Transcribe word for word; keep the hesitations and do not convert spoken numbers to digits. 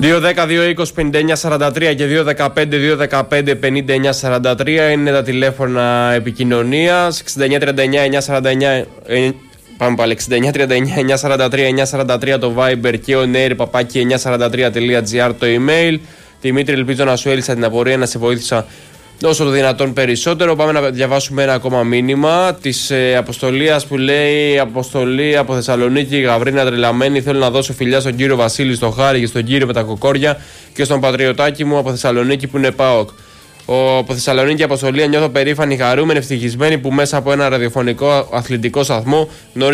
δύο δέκα δύο είκοσι πενήντα εννιά σαράντα τρία και δύο δεκαπέντε δύο δεκαπέντε πενήντα εννιά σαράντα τρία είναι τα τηλέφωνα επικοινωνίας. εξήντα εννιά τριάντα εννιά εννιακόσια σαράντα εννιά. Πάμε πάλι. εξήντα εννιά τριάντα εννιά εννιακόσια σαράντα τρία εννιακόσια σαράντα τρία το Viber και ο Nair παπάκι εννιακόσια σαράντα τρία τελεία τζι άρ το email. Δημήτρη, ελπίζω να σου έλυσα την απορία, να σε βοήθησα όσο το δυνατόν περισσότερο. Πάμε να διαβάσουμε ένα ακόμα μήνυμα της ε, Αποστολίας που λέει: Αποστολή από Θεσσαλονίκη, Γαβρίνα τρελαμένη. Θέλω να δώσω φιλιά στον κύριο Βασίλη, στον Χάρη και στον κύριο με τα κοκόρια και στον πατριωτάκι μου από Θεσσαλονίκη που είναι ΠΑΟΚ. Ο, από Θεσσαλονίκη Αποστολή, νιώθω περήφανη, χαρούμενη, ευτυχισμένη που μέσα από ένα ραδιοφωνικό αθλητικό σταθμό γνώρισα